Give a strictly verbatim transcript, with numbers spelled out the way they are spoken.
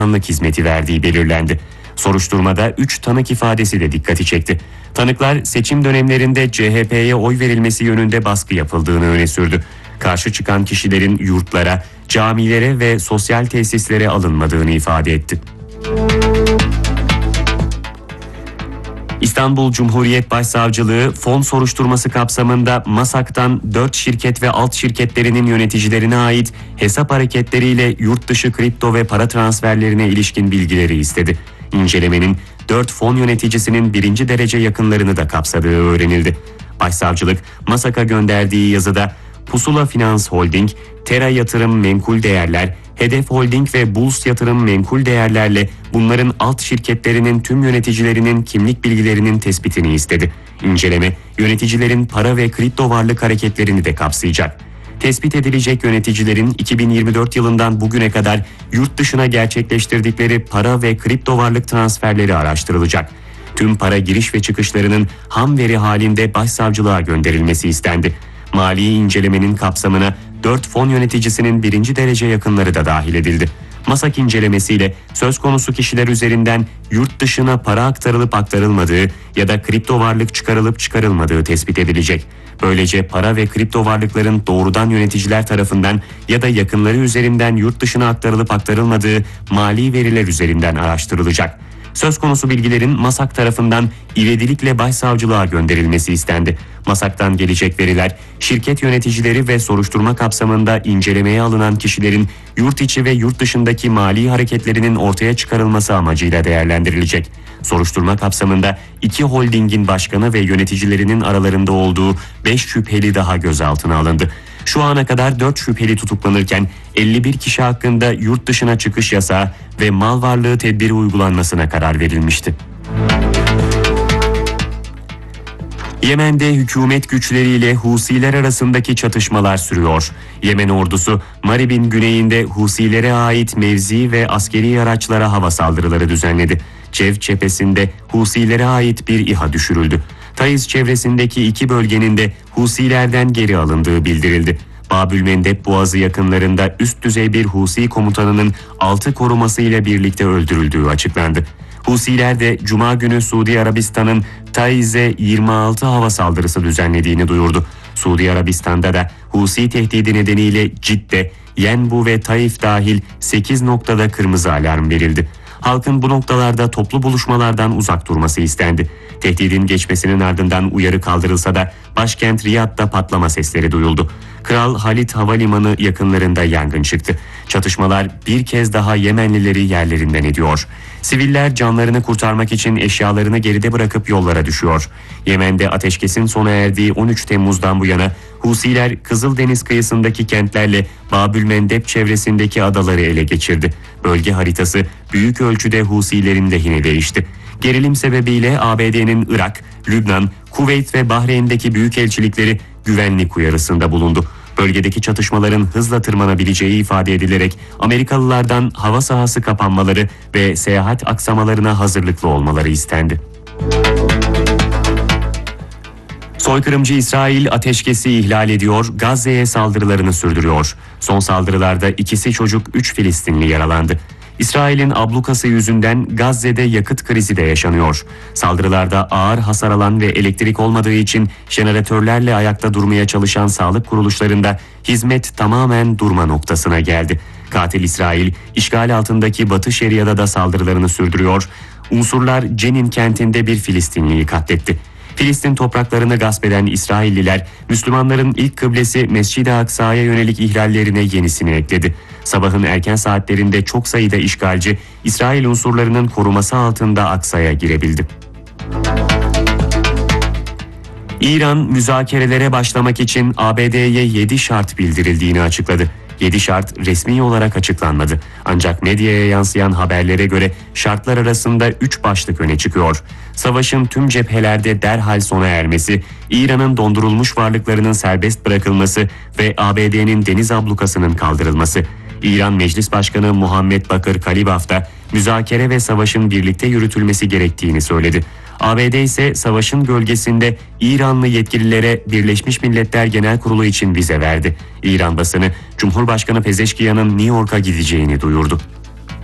danışmanlık hizmeti verdiği belirlendi. Soruşturmada üç tanık ifadesi de dikkati çekti. Tanıklar seçim dönemlerinde C H P'ye oy verilmesi yönünde baskı yapıldığını öne sürdü. Karşı çıkan kişilerin yurtlara, camilere ve sosyal tesislere alınmadığını ifade etti. İstanbul Cumhuriyet Başsavcılığı fon soruşturması kapsamında MASAK'tan dört şirket ve alt şirketlerinin yöneticilerine ait hesap hareketleriyle yurt dışı kripto ve para transferlerine ilişkin bilgileri istedi. İncelemenin dört fon yöneticisinin birinci derece yakınlarını da kapsadığı öğrenildi. Başsavcılık MASAK'a gönderdiği yazıda Pusula Finans Holding, Tera Yatırım Menkul Değerler, Hedef Holding ve Bulls Yatırım Menkul Değerlerle bunların alt şirketlerinin tüm yöneticilerinin kimlik bilgilerinin tespitini istedi. İnceleme, yöneticilerin para ve kripto varlık hareketlerini de kapsayacak. Tespit edilecek yöneticilerin iki bin yirmi dört yılından bugüne kadar yurt dışına gerçekleştirdikleri para ve kripto varlık transferleri araştırılacak. Tüm para giriş ve çıkışlarının ham veri halinde başsavcılığa gönderilmesi istendi. Mali incelemenin kapsamına dört fon yöneticisinin birinci derece yakınları da dahil edildi. MASAK incelemesiyle söz konusu kişiler üzerinden yurt dışına para aktarılıp aktarılmadığı ya da kripto varlık çıkarılıp çıkarılmadığı tespit edilecek. Böylece para ve kripto varlıkların doğrudan yöneticiler tarafından ya da yakınları üzerinden yurt dışına aktarılıp aktarılmadığı mali veriler üzerinden araştırılacak. Söz konusu bilgilerin MASAK tarafından ivedilikle başsavcılığa gönderilmesi istendi. MASAK'tan gelecek veriler, şirket yöneticileri ve soruşturma kapsamında incelemeye alınan kişilerin yurt içi ve yurt dışındaki mali hareketlerinin ortaya çıkarılması amacıyla değerlendirilecek. Soruşturma kapsamında iki holdingin başkanı ve yöneticilerinin aralarında olduğu beş şüpheli daha gözaltına alındı. Şu ana kadar dört şüpheli tutuklanırken elli bir kişi hakkında yurt dışına çıkış yasağı ve mal varlığı tedbiri uygulanmasına karar verilmişti. Yemen'de hükümet güçleriyle Husiler arasındaki çatışmalar sürüyor. Yemen ordusu Marib'in güneyinde Husilere ait mevzi ve askeri araçlara hava saldırıları düzenledi. Cev cephesinde Husilere ait bir İHA düşürüldü. Taiz çevresindeki iki bölgenin de Husilerden geri alındığı bildirildi. Babülmendeb Boğazı yakınlarında üst düzey bir Husi komutanının altı koruması ile birlikte öldürüldüğü açıklandı. Husiler de Cuma günü Suudi Arabistan'ın Taiz'e yirmi altı hava saldırısı düzenlediğini duyurdu. Suudi Arabistan'da da Husi tehdidi nedeniyle Cidde, Yenbu ve Taif dahil sekiz noktada kırmızı alarm verildi. Halkın bu noktalarda toplu buluşmalardan uzak durması istendi. Tehdidin geçmesinin ardından uyarı kaldırılsa da başkent Riyad'da patlama sesleri duyuldu. Kral Halid Havalimanı yakınlarında yangın çıktı. Çatışmalar bir kez daha Yemenlileri yerlerinden ediyor. Siviller canlarını kurtarmak için eşyalarını geride bırakıp yollara düşüyor. Yemen'de ateşkesin sona erdiği on üç Temmuz'dan bu yana Husiler Kızıldeniz kıyısındaki kentlerle Babülmendeb çevresindeki adaları ele geçirdi. Bölge haritası büyük ölçüde Husilerin lehine değişti. Gerilim sebebiyle A B D'nin Irak, Lübnan, Kuveyt ve Bahreyn'deki büyükelçilikleri güvenlik uyarısında bulundu. Bölgedeki çatışmaların hızla tırmanabileceği ifade edilerek Amerikalılardan hava sahası kapanmaları ve seyahat aksamalarına hazırlıklı olmaları istendi. Soykırımcı İsrail ateşkesi ihlal ediyor, Gazze'ye saldırılarını sürdürüyor. Son saldırılarda ikisi çocuk, üç Filistinli yaralandı. İsrail'in ablukası yüzünden Gazze'de yakıt krizi de yaşanıyor. Saldırılarda ağır hasar alan ve elektrik olmadığı için jeneratörlerle ayakta durmaya çalışan sağlık kuruluşlarında hizmet tamamen durma noktasına geldi. Katil İsrail, işgal altındaki Batı Şeria'da da saldırılarını sürdürüyor. Unsurlar Cenin kentinde bir Filistinliyi katletti. Filistin topraklarını gasp eden İsrailliler, Müslümanların ilk kıblesi Mescid-i Aksa'ya yönelik ihlallerine yenisini ekledi. Sabahın erken saatlerinde çok sayıda işgalci, İsrail unsurlarının koruması altında Aksa'ya girebildi. İran, müzakerelere başlamak için A B D'ye yedi şart bildirildiğini açıkladı. yedi şart resmi olarak açıklanmadı. Ancak medyaya yansıyan haberlere göre şartlar arasında üç başlık öne çıkıyor. Savaşın tüm cephelerde derhal sona ermesi, İran'ın dondurulmuş varlıklarının serbest bırakılması ve A B D'nin deniz ablukasının kaldırılması. İran Meclis Başkanı Muhammed Bakır Kalibaf da müzakere ve savaşın birlikte yürütülmesi gerektiğini söyledi. A B D ise savaşın gölgesinde İranlı yetkililere Birleşmiş Milletler Genel Kurulu için vize verdi. İran basını Cumhurbaşkanı Pezeşkiyan'ın New York'a gideceğini duyurdu.